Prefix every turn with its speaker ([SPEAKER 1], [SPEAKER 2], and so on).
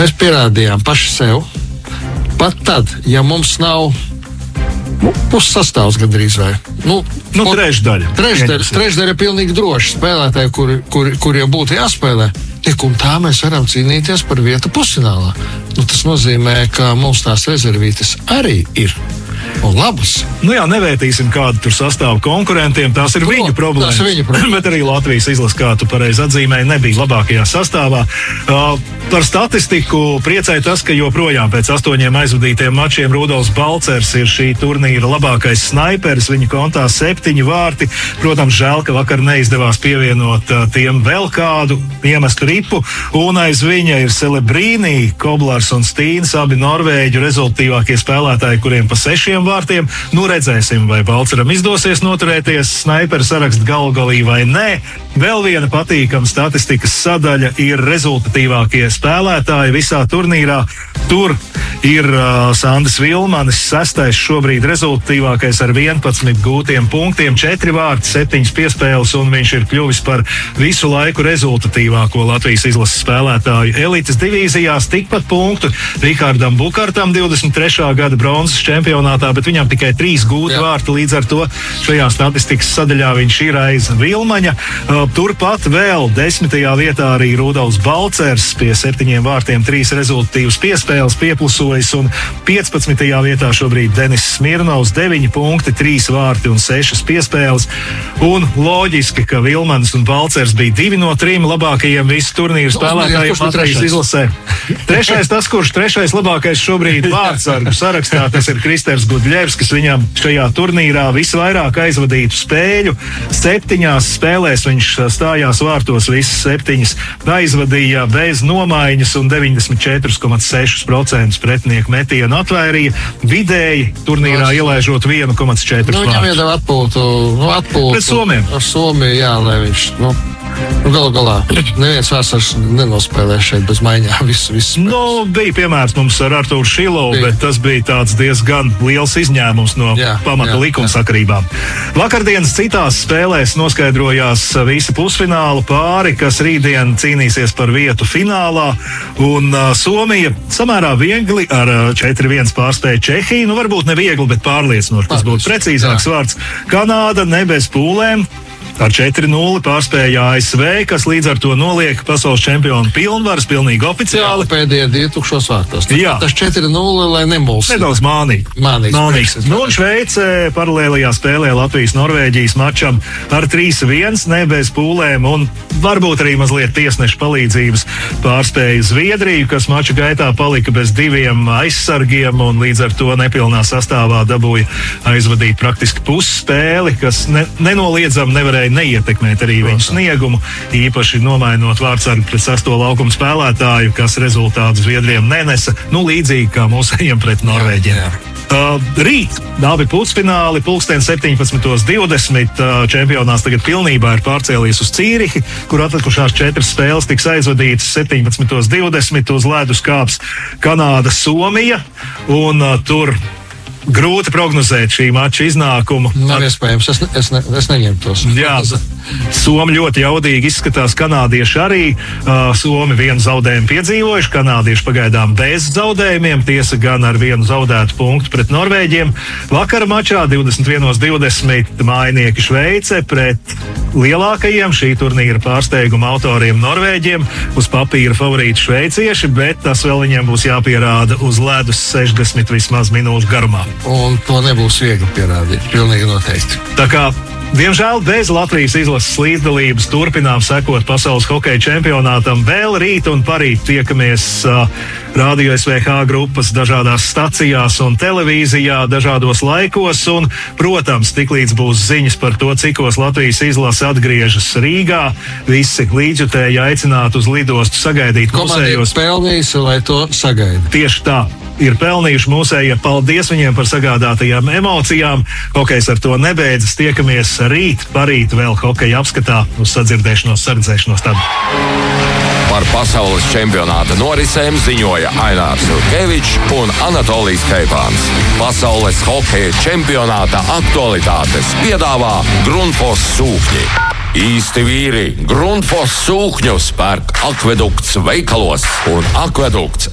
[SPEAKER 1] mēs pierādījām paši sev. Pat tad, ja mums nav pussastāvs gandrīz vai.
[SPEAKER 2] Trešdaļa.
[SPEAKER 1] Trešdaļa ir pilnīgi droši spēlētāji, kuriem būtu jāspēlē. Tik un tā mēs varam cīnīties par vietu pusfinālā. Tas nozīmē, ka mums tās rezervītes arī ir. Un labas.
[SPEAKER 2] Nevērtīsim, kādu tur sastāvu konkurentiem. Tās ir viņu problēmas. Bet arī Latvijas izlase, kā tu pareizi atzīmēji, nebija labākajā sastāvā. Par statistiku priecēja tas, ka joprojām pēc 8 aizvadītiem mačiem Rudolfs Balcers ir šī turnīra labākais snaiperis. Viņa kontā 7 vārti. Protams, žēl, ka vakar neizdevās pievienot tiem vēl kādu iemestu ripu. Un aiz viņa ir Celebrīni, Koblars un Stīns, abi norvēģu rezultatīvākie spēlētāji, kuriem pa 6 vārtiem. Redzēsim, vai Balceram izdosies noturēties snaiperu sarakstu galvgalī vai nē. Vēl viena patīkama statistikas sadaļa ir rezultatīvākie spēlētāji visā turnīrā. Tur ir Sandis Vilmanis, 6. šobrīd rezultatīvākais ar 11 gūtiem punktiem, 4 vārti, 7 piespēles, un viņš ir kļuvis par visu laiku rezultatīvāko Latvijas izlases spēlētāju elites divīzijās. Tikpat punktu Rihardam Bukartam 23. gada bronzas čempionātā, bet viņam tikai 3 gūti vārti, līdz ar to šajā statistikas sadaļā viņš ir aiz Vilmaņa. Turpat vēl 10. vietā arī Rudolfs Balcers pie 7 vārtiem, 3 rezultatīvas piespēles pieplusojis, un 15. vietā šobrīd Denis Smirnovs, 9 punkti, 3 vārti un 6 piespēles. Un loģiski, ka Vilmanis un Balcers bija 2 no 3 labākajiem visu turnīru spēlētājiem Latvijas izlasē. Tas, kurš 3. labākais šobrīd vārdsargu sarakstā, tas ir Kristers Gudļevskis. Viņam šajā turnīrā visvairāk aizvadītu spēļu. 7 spēlēs viņš stājās vārtos, visas 7 aizvadīja bez nomaiņas un 94,6% pretinieku metienu atvairīja. Vidēji turnīrā ielaižot 1,4.
[SPEAKER 1] Viņam iedeva atpūtu
[SPEAKER 2] pret Somiem.
[SPEAKER 1] Ar Somiju, jā, lai viņš, galu galā, neviens vasaras nenospēlē šeit bez maiņām visu.
[SPEAKER 2] Bija piemērs mums ar Artūru Šilovu, bet tas bija tāds diezgan liels izņēmums no pamata likumsakarībām. Vakardienas citās spēlēs noskaidrojās visi pusfinālu pāri, kas rītdien cīnīsies par vietu finālā, un Somija samērā viegli ar 4-1 pārspēja Čehiju, varbūt ne viegli, bet pārliecinoši, tas būtu precīzāks vārds. Kanāda ne bez pūlēm ar 4-0 pārspēja ASV, kas līdz ar to noliek pasaules čempionu pilnvaras pilnīgi oficiāli.
[SPEAKER 1] Pēdējie 2000 vārtos. Tas 4-0, lai nemulst.
[SPEAKER 2] Nedaudz mānīgs. Un Šveice paralēlajā spēlē Latvijas-Norvēģijas mačam ar 3-1, ne bez pūlēm, un varbūt arī mazliet tiesneša palīdzības pārspēja Zviedriju, kas mača gaitā palika bez 2 aizsargiem, un līdz ar to nepilnā sastāvā dabūja aizvadīt praktiski pusspēli, kas nenoliedzami nevarēja neietekmēt arī viņu sniegumu, īpaši nomainot vārdsargu pret 6. laukumu spēlētāju, kas rezultātu Zviedriem nenesa, līdzīgi kā mūsējiem pret Norvēģiem. Rīt abi pusfināli 17:20. Čempionāts tagad pilnībā ir pārcēlies uz Cīrihi, kur atlikušās 4 spēles tiks aizvadītas 17:20. Uz ledus kāps Kanāda, Somija, un tur grūti prognozēt šī mača iznākumu.
[SPEAKER 1] Nav iespējams, es neņemtos.
[SPEAKER 2] Jā, Somi ļoti jaudīgi izskatās, kanādieši arī. Somi 1 zaudējumu piedzīvojuši, kanādieši pagaidām bez zaudējumiem, tiesa gan ar 1 zaudētu punktu pret Norvēģiem. Vakara mačā 21:20 mājinieki Šveice pret lielākajiem šī turnīra pārsteiguma autoriem Norvēģiem. Uz papīra favorīti šveicieši, bet tas vēl viņiem būs jāpierāda uz ledus 60 vismaz minūšu garumā.
[SPEAKER 1] Un to nebūs viegli pierādīt, pilnīgi noteikti.
[SPEAKER 2] Tā kā, diemžēl, bez Latvijas izlases līdzdalības turpinām sekot pasaules hokeja čempionātam. Vēl rīt un parīt tiekamies Radio SVH grupas dažādās stacijās un televīzijā dažādos laikos. Un, protams, tiklīdz būs ziņas par to, cikos Latvijas izlase atgriežas Rīgā, visi līdzjutēji aicināti uz lidostu sagaidīt mūsējos.
[SPEAKER 1] Komanda ir pelnījusi, lai to sagaida.
[SPEAKER 2] Tieši tā. Ir pelnījuši mūsējie. Paldies viņiem par sagādātajām emocijām. Hokejs ar to nebeidzas. Tiekamies rīt, parīt vēl hokeja apskatā. Uz sadzirdēšanos, sardzēšanos tad.
[SPEAKER 3] Par pasaules čempionāta norisēm ziņoja Ainārs Jurkevičs un Anatolijs Keipāns. Pasaules hokeja čempionāta aktualitātes piedāvā Grundfos sūkņi. Īsti vīri Grundfos sūkņus pērk Akvedukts veikalos un Akvedukts